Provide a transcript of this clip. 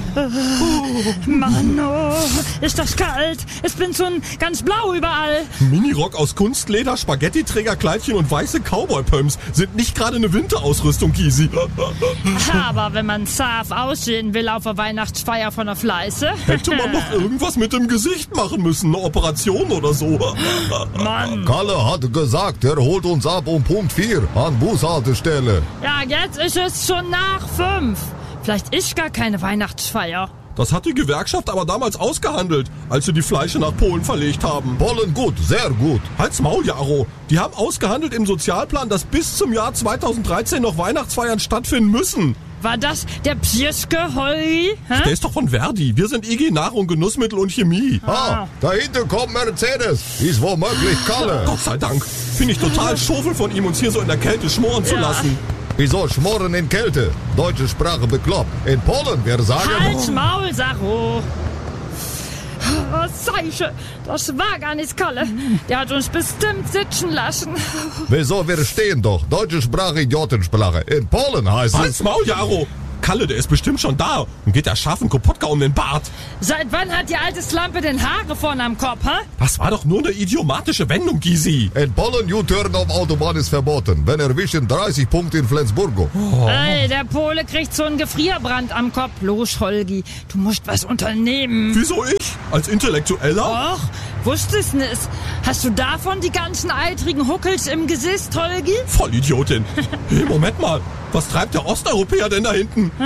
Mann, oh, ist das kalt. Ich bin schon ganz blau überall. Minirock aus Kunstleder, Spaghetti-Trägerkleidchen und weiße Cowboy-Pumps sind nicht gerade eine Winterausrüstung, Gysi. Aber wenn man scharf aussehen will auf der Weihnachtsfeier von der Fleiße... Hätte man doch irgendwas mit dem Gesicht machen müssen, eine Operation oder so. Mann. Kalle hat gesagt, er holt uns ab um Punkt 4 an Bushaltestelle. Ja, jetzt ist es schon nach 5. Vielleicht ist gar keine Weihnachtsfeier. Das hat die Gewerkschaft aber damals ausgehandelt, als sie die Fleische nach Polen verlegt haben. Polen gut, sehr gut. Halt's Maul, Jaro. Die haben ausgehandelt im Sozialplan, dass bis zum Jahr 2013 noch Weihnachtsfeiern stattfinden müssen. War das der Pieske, Holgi? Der ist doch von Verdi. Wir sind IG Nahrung, Genussmittel und Chemie. Ah, dahinter kommt Mercedes. Ist womöglich Kalle. Gott sei Dank. Finde ich total schofel von ihm, uns hier so in der Kälte schmoren zu lassen. Wieso schmoren in Kälte? Deutsche Sprache bekloppt. In Polen, wir sagen... Halt's Maul, Sacho. Oh, Seiche, das war gar nicht Kalle. Der hat uns bestimmt sitzen lassen. Wieso, wir stehen doch. Deutsche Sprache, Idiotensprache. In Polen heißt es... Halt's Maul, Jaro. Kalle, der ist bestimmt schon da und geht der scharfen Kopotka um den Bart. Seit wann hat die alte Slampe denn Haare vorne am Kopf, hä? Das war doch nur eine idiomatische Wendung, Gysi. In Polen U-Turn auf Autobahn ist verboten. Wenn erwischen, 30 Punkte in Flensburgo. Ey, der Pole kriegt so einen Gefrierbrand am Kopf. Los, Holgi, du musst was unternehmen. Wieso ich? Als Intellektueller? Och, wusstest nicht. Hast du davon die ganzen eitrigen Huckels im Gesicht, Holgi? Vollidiotin. Hey, Moment mal. Was treibt der Osteuropäer denn da hinten?